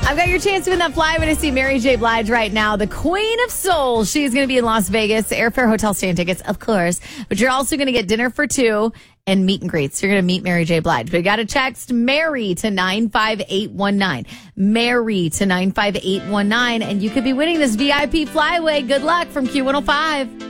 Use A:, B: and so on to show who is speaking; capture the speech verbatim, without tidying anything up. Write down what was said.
A: I've got your chance to win that flyaway to see Mary J. Blige right now, the Queen of Soul. She's going to be in Las Vegas. Airfare, hotel, stand tickets, of course. But you're also going to get dinner for two and meet and greets. You're going to meet Mary J. Blige. But you got to text Mary to nine five eight one nine. Mary to nine five eight one nine. And you could be winning this V I P flyaway. Good luck from Q one oh five.